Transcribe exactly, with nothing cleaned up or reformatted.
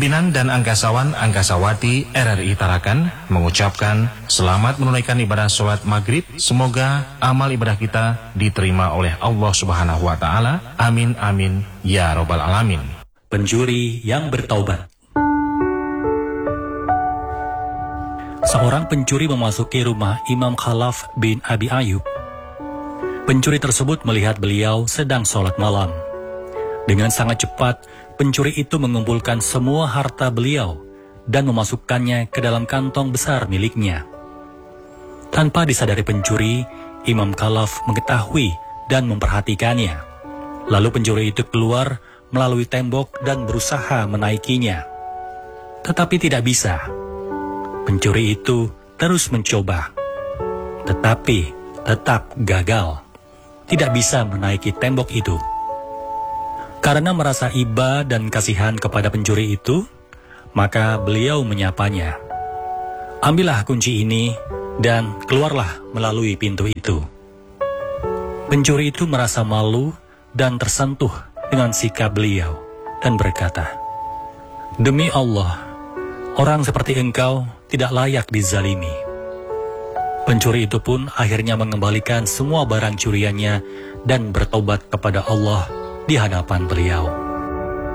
Pimpinan dan angkasawan Angkasawati R R I Tarakan mengucapkan selamat menunaikan ibadah sholat maghrib. Semoga amal ibadah kita diterima oleh Allah Subhanahu wa Ta'ala. Amin amin ya robbal alamin. Pencuri yang bertaubat. Seorang pencuri memasuki rumah Imam Khalaf bin Abi Ayyub. Pencuri tersebut melihat beliau sedang sholat malam. Dengan sangat cepat, pencuri itu mengumpulkan semua harta beliau dan memasukkannya ke dalam kantong besar miliknya. Tanpa disadari pencuri, Imam Khalaf mengetahui dan memperhatikannya. Lalu pencuri itu keluar melalui tembok dan berusaha menaikinya. Tetapi tidak bisa. Pencuri itu terus mencoba, tetapi tetap gagal. Tidak bisa menaiki tembok itu. Karena merasa iba dan kasihan kepada pencuri itu, maka beliau menyapanya. Ambillah kunci ini dan keluarlah melalui pintu itu. Pencuri itu merasa malu dan tersentuh dengan sikap beliau dan berkata, "Demi Allah, orang seperti engkau tidak layak dizalimi." Pencuri itu pun akhirnya mengembalikan semua barang curiannya dan bertobat kepada Allah di hadapan beliau.